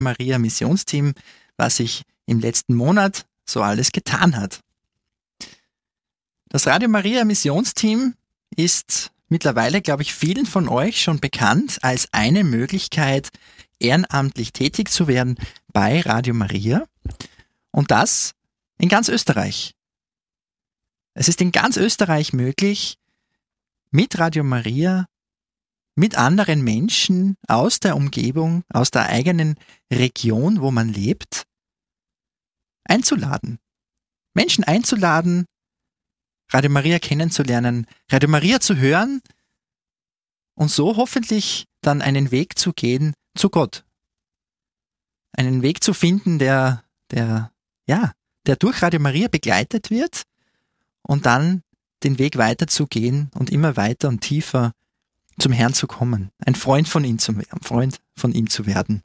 Maria Missionsteam, was sich im letzten Monat so alles getan hat. Das Radio Maria Missionsteam ist mittlerweile, glaube ich, vielen von euch schon bekannt als eine Möglichkeit, ehrenamtlich tätig zu werden bei Radio Maria. Und das in ganz Österreich. Es ist in ganz Österreich möglich, mit Radio Maria, mit anderen Menschen aus der Umgebung, aus der eigenen Region, wo man lebt, einzuladen. Menschen einzuladen, Radio Maria kennenzulernen, Radio Maria zu hören und so hoffentlich dann einen Weg zu gehen zu Gott. Einen Weg zu finden, der durch Radio Maria begleitet wird und dann den Weg weiterzugehen und immer weiter und tiefer zum Herrn zu kommen. Ein Freund von ihm zu werden.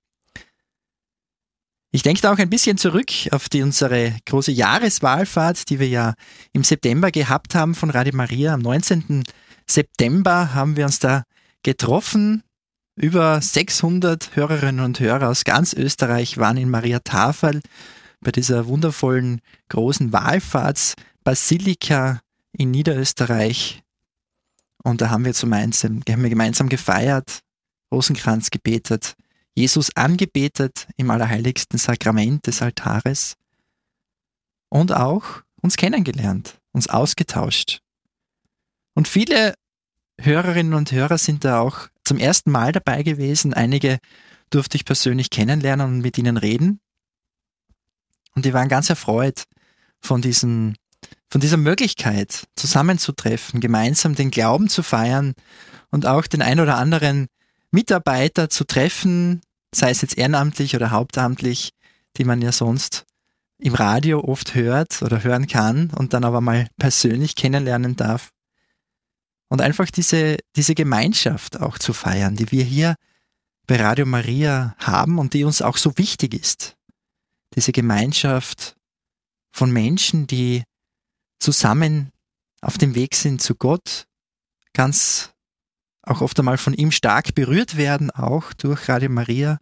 Ich denke da auch ein bisschen zurück auf unsere große Jahreswallfahrt, die wir ja im September gehabt haben von Radio Maria. Am 19. September haben wir uns da getroffen. Über 600 Hörerinnen und Hörer aus ganz Österreich waren in Maria Tafel bei dieser wundervollen großen Wallfahrtsbasilika in Niederösterreich. Und da haben wir gemeinsam gefeiert, Rosenkranz gebetet, Jesus angebetet im allerheiligsten Sakrament des Altares und auch uns kennengelernt, uns ausgetauscht. Und viele Hörerinnen und Hörer sind da auch zum ersten Mal dabei gewesen. Einige durfte ich persönlich kennenlernen und mit ihnen reden. Und die waren ganz erfreut von dieser Möglichkeit, zusammenzutreffen, gemeinsam den Glauben zu feiern und auch den ein oder anderen Mitarbeiter zu treffen, sei es jetzt ehrenamtlich oder hauptamtlich, die man ja sonst im Radio oft hört oder hören kann und dann aber mal persönlich kennenlernen darf. Und einfach diese Gemeinschaft auch zu feiern, die wir hier bei Radio Maria haben und die uns auch so wichtig ist. Diese Gemeinschaft von Menschen, die zusammen auf dem Weg sind zu Gott, ganz auch oft einmal von ihm stark berührt werden, auch durch Radio Maria,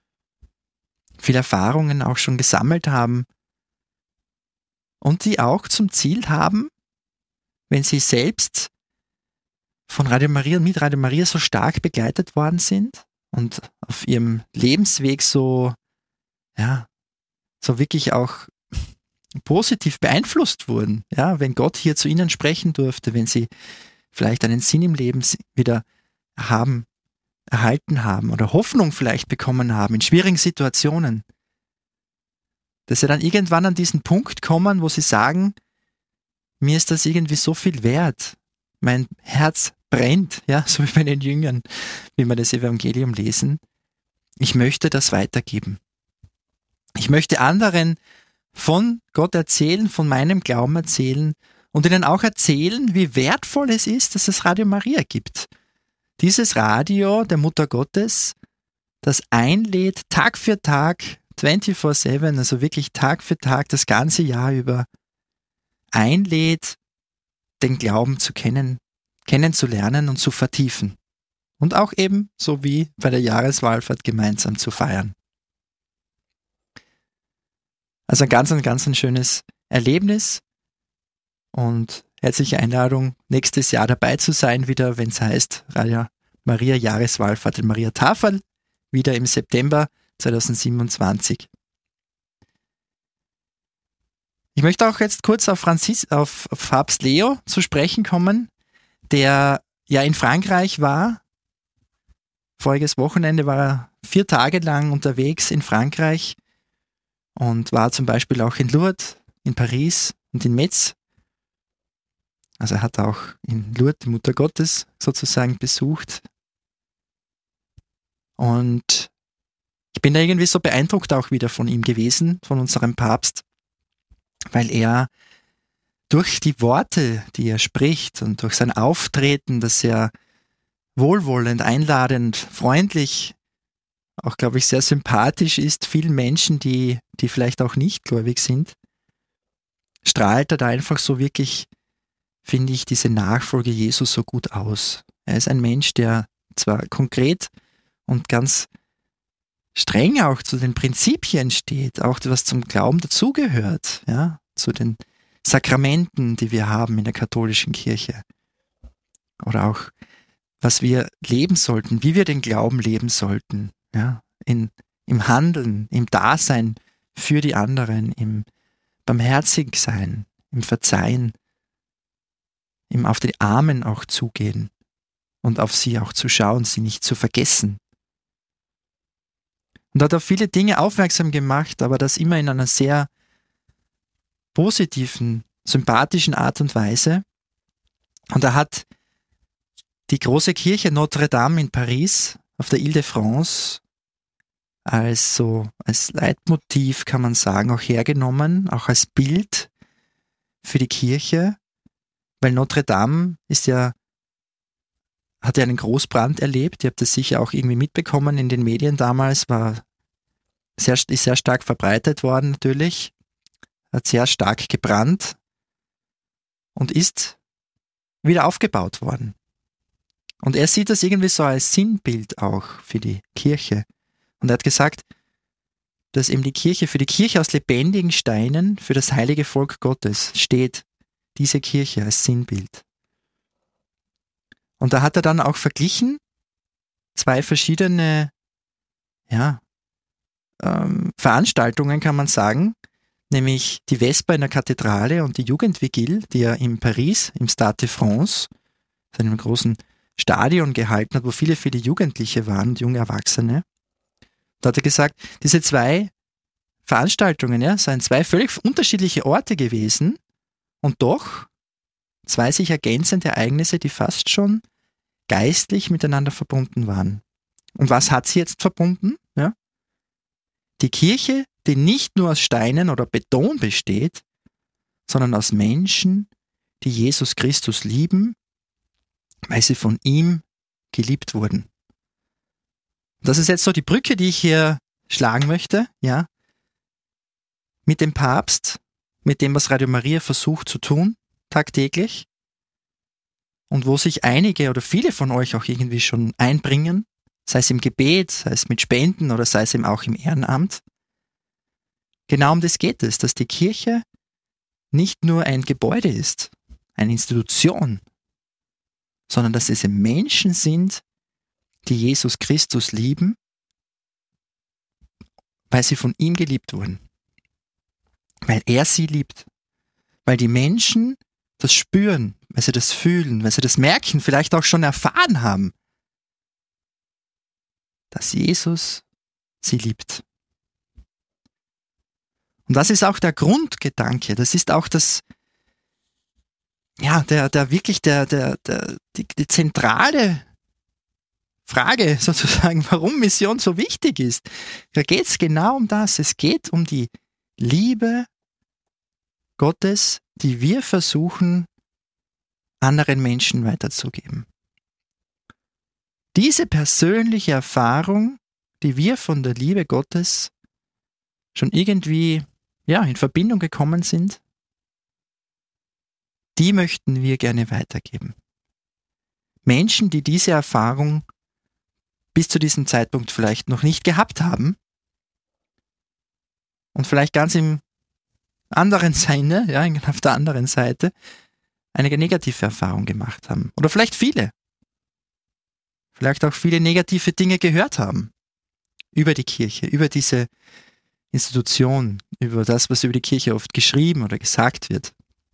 viele Erfahrungen auch schon gesammelt haben und die auch zum Ziel haben, wenn sie selbst von Radio Maria und mit Radio Maria so stark begleitet worden sind und auf ihrem Lebensweg so wirklich auch positiv beeinflusst wurden, ja, wenn Gott hier zu ihnen sprechen durfte, wenn sie vielleicht einen Sinn im Leben wieder erhalten haben oder Hoffnung vielleicht bekommen haben in schwierigen Situationen, dass sie dann irgendwann an diesen Punkt kommen, wo sie sagen, mir ist das irgendwie so viel wert, mein Herz brennt, ja, so wie bei den Jüngern, wie wir das Evangelium lesen. Ich möchte das weitergeben. Ich möchte anderen von Gott erzählen, von meinem Glauben erzählen und ihnen auch erzählen, wie wertvoll es ist, dass es Radio Maria gibt. Dieses Radio der Mutter Gottes, das einlädt, Tag für Tag, 24/7, also wirklich Tag für Tag, das ganze Jahr über, einlädt, den Glauben kennenzulernen und zu vertiefen. Und auch eben, so wie bei der Jahreswallfahrt, gemeinsam zu feiern. Also ein ganz schönes Erlebnis und herzliche Einladung, nächstes Jahr dabei zu sein, wieder, wenn es heißt, Radio Maria Jahreswallfahrt in Maria Tafel, wieder im September 2027. Ich möchte auch jetzt kurz auf Papst Leo zu sprechen kommen, der ja in Frankreich war. Voriges Wochenende war er 4 Tage lang unterwegs in Frankreich und war zum Beispiel auch in Lourdes, in Paris und in Metz. Also er hat auch in Lourdes die Mutter Gottes sozusagen besucht. Und ich bin da irgendwie so beeindruckt auch wieder von ihm gewesen, von unserem Papst, weil er durch die Worte, die er spricht und durch sein Auftreten, das er wohlwollend, einladend, freundlich, auch, glaube ich, sehr sympathisch ist, vielen Menschen, die vielleicht auch nicht gläubig sind, strahlt er da einfach so wirklich, finde ich, diese Nachfolge Jesus so gut aus. Er ist ein Mensch, der zwar konkret und ganz streng auch zu den Prinzipien steht, auch was zum Glauben dazugehört, ja, zu den Sakramenten, die wir haben in der katholischen Kirche. Oder auch, was wir leben sollten, wie wir den Glauben leben sollten, ja, im Handeln, im Dasein für die anderen, im Barmherzigsein, im Verzeihen, im auf die Armen auch zugehen und auf sie auch zu schauen, sie nicht zu vergessen. Und hat auf viele Dinge aufmerksam gemacht, aber das immer in einer sehr positiven, sympathischen Art und Weise. Und er hat die große Kirche Notre Dame in Paris auf der Ile-de-France als Leitmotiv, kann man sagen, auch hergenommen, auch als Bild für die Kirche, weil Notre Dame hat ja einen Großbrand erlebt. Ihr habt das sicher auch irgendwie mitbekommen in den Medien damals, ist sehr stark verbreitet worden natürlich, hat sehr stark gebrannt und ist wieder aufgebaut worden. Und er sieht das irgendwie so als Sinnbild auch für die Kirche. Und er hat gesagt, dass eben für die Kirche aus lebendigen Steinen, für das heilige Volk Gottes steht diese Kirche als Sinnbild. Und da hat er dann auch verglichen, zwei verschiedene Veranstaltungen, kann man sagen, nämlich die Vesper in der Kathedrale und die Jugendvigil, die er in Paris, im Stade de France, einem großen Stadion gehalten hat, wo viele, viele Jugendliche waren und junge Erwachsene. Da hat er gesagt, diese zwei Veranstaltungen seien zwei völlig unterschiedliche Orte gewesen und doch zwei sich ergänzende Ereignisse, die fast schon geistlich miteinander verbunden waren. Und was hat sie jetzt verbunden? Ja? Die Kirche, die nicht nur aus Steinen oder Beton besteht, sondern aus Menschen, die Jesus Christus lieben, weil sie von ihm geliebt wurden. Das ist jetzt so die Brücke, die ich hier schlagen möchte, ja, mit dem Papst, mit dem, was Radio Maria versucht zu tun, tagtäglich, und wo sich einige oder viele von euch auch irgendwie schon einbringen, sei es im Gebet, sei es mit Spenden oder sei es eben auch im Ehrenamt. Genau um das geht es, dass die Kirche nicht nur ein Gebäude ist, eine Institution, sondern dass es Menschen sind, die Jesus Christus lieben, weil sie von ihm geliebt wurden. Weil er sie liebt. Weil die Menschen das spüren, weil sie das fühlen, weil sie das merken, vielleicht auch schon erfahren haben, dass Jesus sie liebt. Und das ist auch der Grundgedanke, das ist auch das, ja, die zentrale Frage sozusagen, warum Mission so wichtig ist. Da geht es genau um das. Es geht um die Liebe Gottes, die wir versuchen, anderen Menschen weiterzugeben. Diese persönliche Erfahrung, die wir von der Liebe Gottes schon irgendwie in Verbindung gekommen sind, die möchten wir gerne weitergeben. Menschen, die diese Erfahrung bis zu diesem Zeitpunkt vielleicht noch nicht gehabt haben und vielleicht ganz im anderen Sinne, auf der anderen Seite, eine negative Erfahrung gemacht haben. Oder vielleicht viele. Vielleicht auch viele negative Dinge gehört haben. Über die Kirche, über diese Institution, über das, was über die Kirche oft geschrieben oder gesagt wird.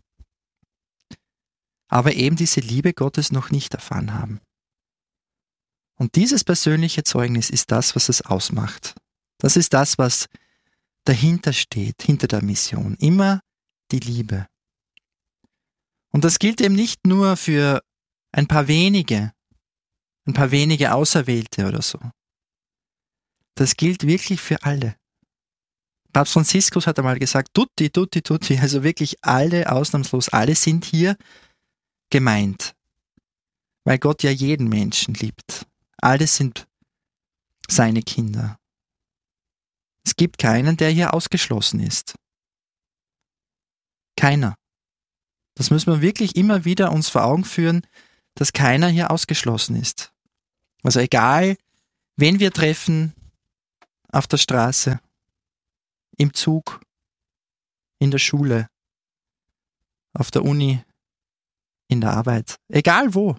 Aber eben diese Liebe Gottes noch nicht erfahren haben. Und dieses persönliche Zeugnis ist das, was es ausmacht. Das ist das, was dahinter steht, hinter der Mission. Immer die Liebe. Und das gilt eben nicht nur für ein paar wenige Auserwählte oder so. Das gilt wirklich für alle. Papst Franziskus hat einmal gesagt, tutti, tutti, tutti, also wirklich alle, ausnahmslos alle sind hier gemeint. Weil Gott ja jeden Menschen liebt. Alle sind seine Kinder. Es gibt keinen, der hier ausgeschlossen ist. Keiner. Das müssen wir wirklich immer wieder uns vor Augen führen, dass keiner hier ausgeschlossen ist. Also egal, wen wir treffen, auf der Straße, im Zug, in der Schule, auf der Uni, in der Arbeit, egal wo.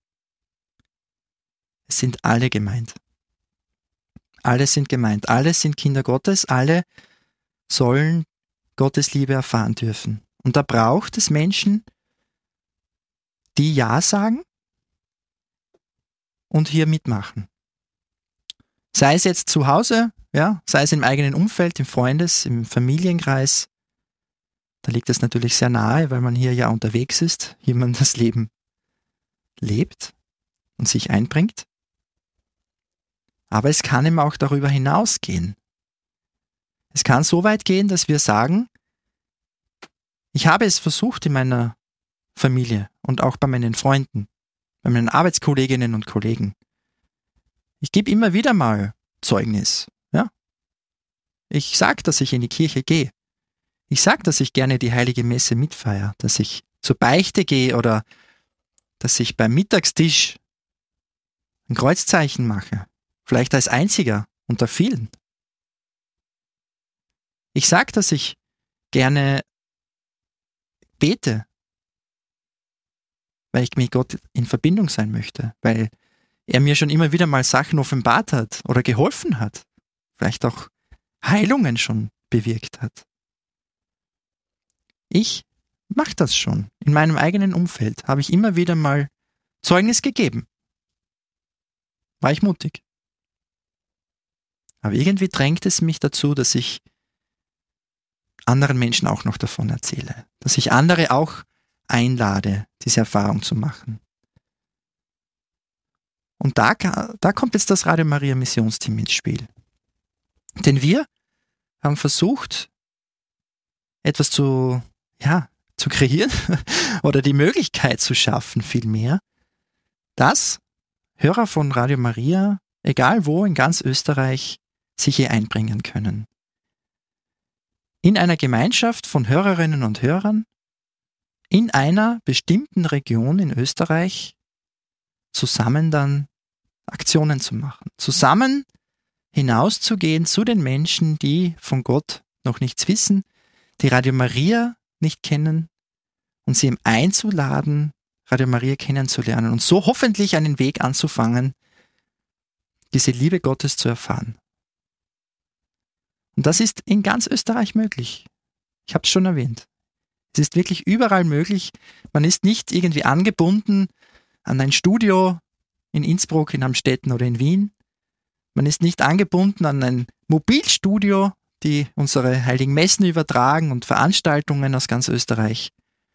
Es sind alle gemeint. Alle sind gemeint. Alle sind Kinder Gottes. Alle sollen Gottes Liebe erfahren dürfen. Und da braucht es Menschen, die Ja sagen und hier mitmachen. Sei es jetzt zu Hause, ja, sei es im eigenen Umfeld, im im Familienkreis. Da liegt es natürlich sehr nahe, weil man hier ja unterwegs ist, hier man das Leben lebt und sich einbringt. Aber es kann eben auch darüber hinausgehen. Es kann so weit gehen, dass wir sagen, ich habe es versucht in meiner Familie und auch bei meinen Freunden, bei meinen Arbeitskolleginnen und Kollegen. Ich gebe immer wieder mal Zeugnis. Ja? Ich sage, dass ich in die Kirche gehe. Ich sage, dass ich gerne die heilige Messe mitfeiere, dass ich zur Beichte gehe oder dass ich beim Mittagstisch ein Kreuzzeichen mache. Vielleicht als einziger unter vielen. Ich sage, dass ich gerne bete, weil ich mit Gott in Verbindung sein möchte, weil er mir schon immer wieder mal Sachen offenbart hat oder geholfen hat, vielleicht auch Heilungen schon bewirkt hat. Ich mache das schon. In meinem eigenen Umfeld habe ich immer wieder mal Zeugnis gegeben. War ich mutig. Aber irgendwie drängt es mich dazu, dass ich anderen Menschen auch noch davon erzähle. Dass ich andere auch einlade, diese Erfahrung zu machen. Und da kommt jetzt das Radio Maria Missionsteam ins Spiel. Denn wir haben versucht, etwas zu kreieren oder die Möglichkeit zu schaffen, vielmehr, dass Hörer von Radio Maria, egal wo in ganz Österreich, sich hier einbringen können. In einer Gemeinschaft von Hörerinnen und Hörern, in einer bestimmten Region in Österreich, zusammen dann Aktionen zu machen. Zusammen hinauszugehen zu den Menschen, die von Gott noch nichts wissen, die Radio Maria nicht kennen und sie einzuladen, Radio Maria kennenzulernen und so hoffentlich einen Weg anzufangen, diese Liebe Gottes zu erfahren. Und das ist in ganz Österreich möglich. Ich habe es schon erwähnt. Es ist wirklich überall möglich. Man ist nicht irgendwie angebunden an ein Studio in Innsbruck, in Amstetten oder in Wien. Man ist nicht angebunden an ein Mobilstudio, die unsere heiligen Messen übertragen und Veranstaltungen aus ganz Österreich.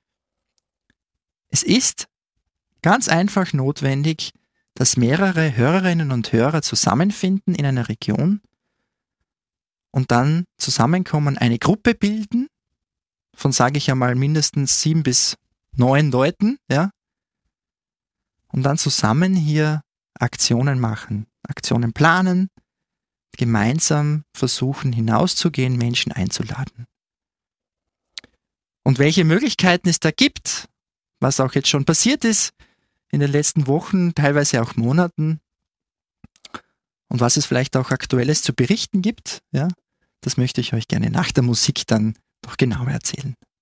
Es ist ganz einfach notwendig, dass mehrere Hörerinnen und Hörer zusammenfinden in einer Region und dann zusammenkommen, eine Gruppe bilden, von, sage ich einmal, mindestens 7 bis 9 Leuten, ja, und dann zusammen hier Aktionen machen, Aktionen planen, gemeinsam versuchen hinauszugehen, Menschen einzuladen. Und welche Möglichkeiten es da gibt, was auch jetzt schon passiert ist in den letzten Wochen, teilweise auch Monaten, und was es vielleicht auch Aktuelles zu berichten gibt, ja, das möchte ich euch gerne nach der Musik dann noch genauer erzählen.